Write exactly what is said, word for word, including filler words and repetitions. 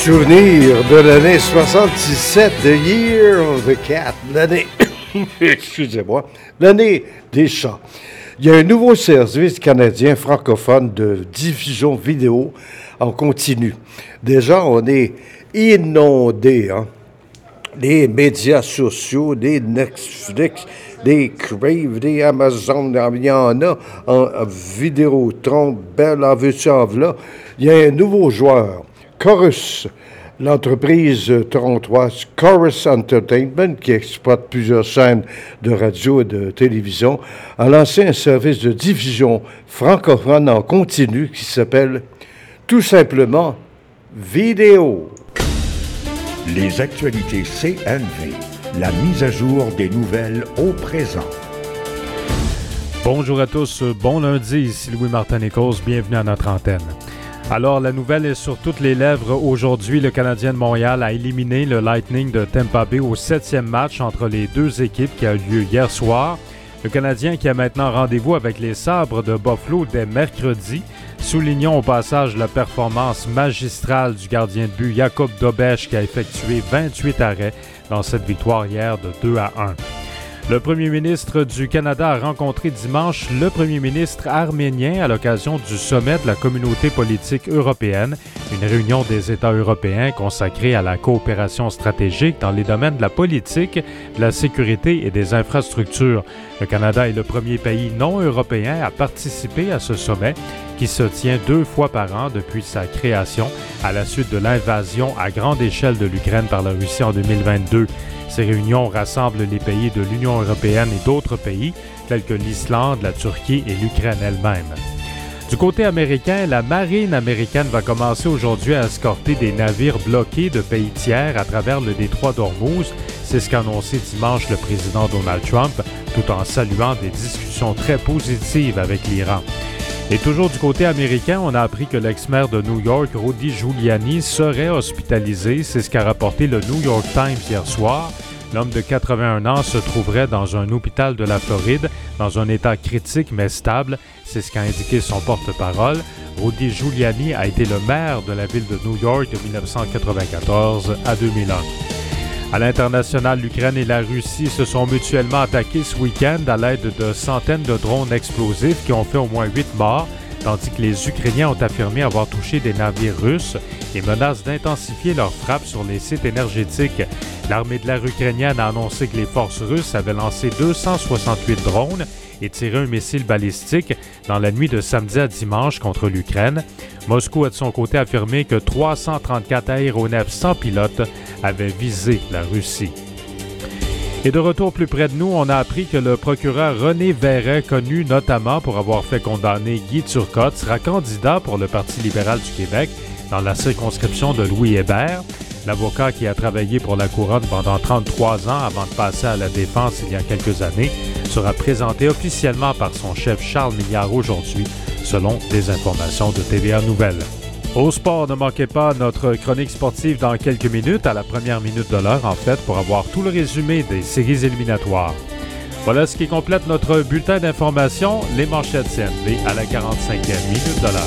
Souvenir de l'année soixante-dix-sept, The Year of the Cat, l'année, excusez-moi, l'année des chats. Il y a un nouveau service canadien francophone de diffusion vidéo en continu. Déjà, on est inondé, hein? Les médias sociaux, des Netflix, des Crave, des Amazon, il y en a en, en Vidéotron, Bell, en veux-tu, en v'là. Il y a un nouveau joueur, Chorus, l'entreprise torontoise Chorus Entertainment, qui exploite plusieurs chaînes de radio et de télévision, a lancé un service de diffusion francophone en continu qui s'appelle tout simplement Vidéo. Les actualités C N V, la mise à jour des nouvelles au présent. Bonjour à tous, bon lundi, ici Louis-Martin Nichols, bienvenue à notre antenne. Alors, la nouvelle est sur toutes les lèvres. Aujourd'hui, le Canadien de Montréal a éliminé le Lightning de Tampa Bay au septième match entre les deux équipes qui a eu lieu hier soir. Le Canadien qui a maintenant rendez-vous avec les Sabres de Buffalo dès mercredi. Soulignons au passage la performance magistrale du gardien de but Jakub Dobeš qui a effectué vingt-huit arrêts dans cette victoire hier de deux à un. Le premier ministre du Canada a rencontré dimanche le premier ministre arménien à l'occasion du sommet de la communauté politique européenne, une réunion des États européens consacrée à la coopération stratégique dans les domaines de la politique, de la sécurité et des infrastructures. Le Canada est le premier pays non européen à participer à ce sommet qui se tient deux fois par an depuis sa création à la suite de l'invasion à grande échelle de l'Ukraine par la Russie en deux mille vingt-deux. Ces réunions rassemblent les pays de l'Union européenne et d'autres pays, tels que l'Islande, la Turquie et l'Ukraine elle-même. Du côté américain, la marine américaine va commencer aujourd'hui à escorter des navires bloqués de pays tiers à travers le détroit d'Ormuz. C'est ce qu'a annoncé dimanche le président Donald Trump, tout en saluant des discussions très positives avec l'Iran. Et toujours du côté américain, on a appris que l'ex-maire de New York, Rudy Giuliani, serait hospitalisé. C'est ce qu'a rapporté le New York Times hier soir. L'homme de quatre-vingt-un ans se trouverait dans un hôpital de la Floride, dans un état critique mais stable. C'est ce qu'a indiqué son porte-parole. Rudy Giuliani a été le maire de la ville de New York de dix-neuf cent quatre-vingt-quatorze à deux mille un. À l'international, l'Ukraine et la Russie se sont mutuellement attaqués ce week-end à l'aide de centaines de drones explosifs qui ont fait au moins huit morts, tandis que les Ukrainiens ont affirmé avoir touché des navires russes et menacent d'intensifier leurs frappes sur les sites énergétiques. L'armée de l'air ukrainienne a annoncé que les forces russes avaient lancé deux cent soixante-huit drones et tiré un missile balistique dans la nuit de samedi à dimanche contre l'Ukraine. Moscou a de son côté affirmé que trois cent trente-quatre aéronefs sans pilote avaient visé la Russie. Et de retour plus près de nous, on a appris que le procureur René Verret, connu notamment pour avoir fait condamner Guy Turcotte, sera candidat pour le Parti libéral du Québec dans la circonscription de Louis Hébert. L'avocat qui a travaillé pour la Couronne pendant trente-trois ans avant de passer à la défense il y a quelques années sera présenté officiellement par son chef Charles Milliard aujourd'hui, selon des informations de T V A Nouvelles. Au sport, ne manquez pas notre chronique sportive dans quelques minutes, à la première minute de l'heure en fait, pour avoir tout le résumé des séries éliminatoires. Voilà ce qui complète notre bulletin d'information, les manchettes C N V à la quarante-cinquième minute de l'heure.